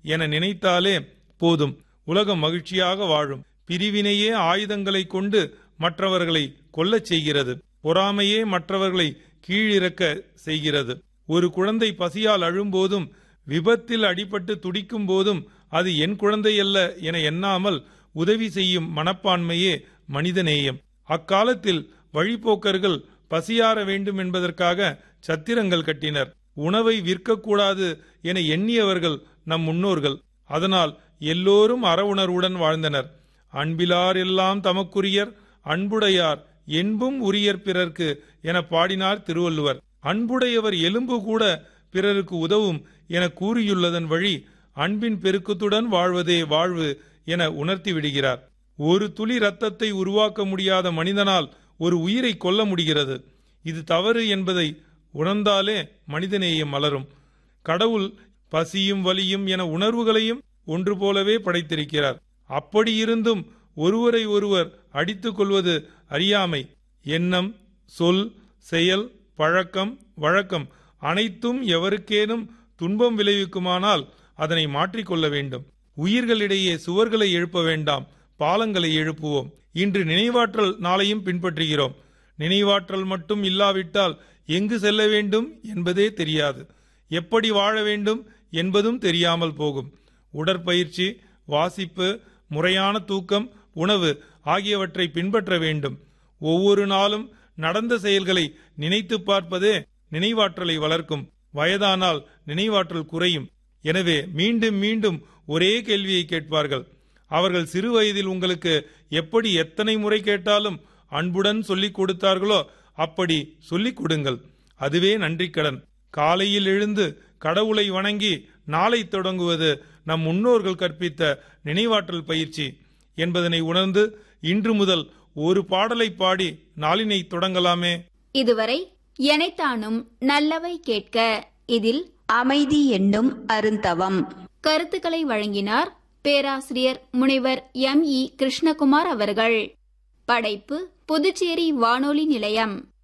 என நினைத்தாலே போதும், உலகம் மகிழ்ச்சியாக வாழும். பிரிவினையே ஆயுதங்களை கொண்டு மற்றவர்களை கொல்லச் செய்கிறது. பொறாமையே மற்றவர்களை கீழிறக்க செய்கிறது. ஒரு குழந்தை பசியால் அழும்போதும் விபத்தில் அடிபட்டு துடிக்கும் போதும் அது என் குழந்தை அல்ல என எண்ணாமல் உதவி செய்யும் மனப்பான்மையே மனிதநேயம். அக்காலத்தில் வழிப்போக்கர்கள் பசியாற வேண்டும் என்பதற்காக சத்திரங்கள் கட்டினர். உணவை விற்கக்கூடாது என எண்ணியவர்கள் நம் முன்னோர்கள். அதனால் எல்லோரும் அறவுணர்வுடன் வாழ்ந்தனர். அன்பிலார் எல்லாம் தமக்குரியர், அன்புடையார் என்பும் உரியர் பிறர்க்கு என பாடினார் திருவள்ளுவர். அன்புடையவர் எலும்பு கூட பிறருக்கு உதவும் என கூறியுள்ளதன் வழி அன்பின் பெருக்கத்துடன் வாழ்வதே வாழ்வு என உணர்த்தி விடுகிறார். ஒரு துளி இரத்தத்தை உருவாக்க முடியாத மனிதனால் ஒரு உயிரை கொல்ல முடிகிறது. இது தவறு என்பதை உணர்ந்தாலே மனிதநேயம் மலரும். கடவுள் பசியும் வலியும் என உணர்வுகளையும் ஒன்று போலவே படைத்திருக்கிறார். அப்படியிருந்தும் ஒருவரை ஒருவர் அடித்துக் கொள்வது அறியாமை. எண்ணம், சொல், செயல், பழக்கம், வழக்கம் அனைத்தும் எவருக்கேனும் துன்பம் விளைவிக்குமானால் அதனை மாற்றிக்கொள்ள வேண்டும். உயிர்களிடையே சுவர்களை எழுப்ப வேண்டாம், பாலங்களை எழுப்புவோம். இன்று நினைவாற்றல் நாளையும் பின்பற்றுகிறோம். நினைவாற்றல் மட்டும் இல்லாவிட்டால் எங்கு செல்ல வேண்டும் என்பதே தெரியாது. எப்படி வாழ வேண்டும் என்பதும் தெரியாமல் போகும். உடற்பயிற்சி, வாசிப்பு, முறையான தூக்கம், உணவு ஆகியவற்றை பின்பற்ற வேண்டும். ஒவ்வொரு நாளும் நடந்த செயல்களை நினைத்து பார்ப்பதே நினைவாற்றலை வளர்க்கும். வயதானால் நினைவாற்றல் குறையும். எனவே மீண்டும் மீண்டும் ஒரே கேள்வியை கேட்பார்கள். அவர்கள் சிறு வயதில் உங்களுக்கு எப்படி எத்தனை முறை கேட்டாலும் அன்புடன் சொல்லிக் கொடுத்தார்களோ அப்படி சொல்லிக் கொடுங்கள். அதுவே நன்றி கடன். காலையில் எழுந்து கடவுளை வணங்கி நாளை தொடங்குவது நம் முன்னோர்கள் கற்பித்த நினைவாற்றல் பயிற்சி என்பதனை உணர்ந்து இன்று முதல் ஒரு பாடலை பாடி நாளினை தொடங்கலாமே. இதுவரை எனைத்தானும் நல்லவை கேட்க, இதில் அமைதி என்னும் அருந்தவம் கருத்துக்களை வழங்கினார் பேராசிரியர் முனைவர் ME கிருஷ்ணகுமார் அவர்கள். படைப்பு புதுச்சேரி வானொலி நிலையம்.